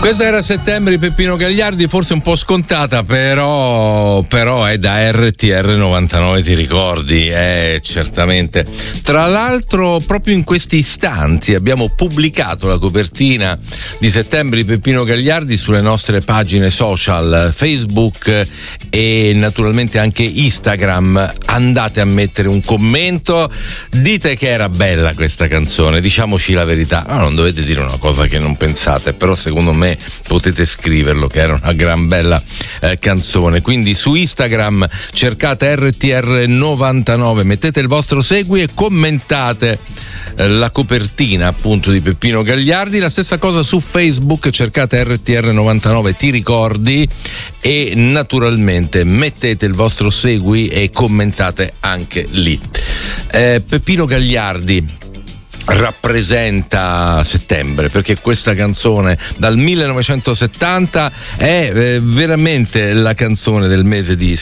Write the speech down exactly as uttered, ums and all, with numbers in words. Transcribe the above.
Questa era Settembre di Peppino Gagliardi, forse un po' scontata, però, però è da R T R novantanove, ti ricordi? Eh, certamente. Tra l'altro, proprio in questi istanti abbiamo pubblicato la copertina di Settembre di Peppino Gagliardi sulle nostre pagine social, Facebook e naturalmente anche Instagram. Andate a mettere un commento, dite che era bella questa canzone, diciamoci la verità. No, non dovete dire una cosa che non pensate, però secondo me potete scriverlo che era una gran bella eh, canzone. Quindi su Instagram cercate R T R novantanove, mettete il vostro segui e commentate eh, la copertina appunto di Peppino Gagliardi. La stessa cosa su Facebook, cercate R T R novantanove ti ricordi e naturalmente mettete il vostro segui e commentate anche lì. eh, Peppino Gagliardi rappresenta settembre, perché questa canzone dal millenovecentosettanta è eh, veramente la canzone del mese di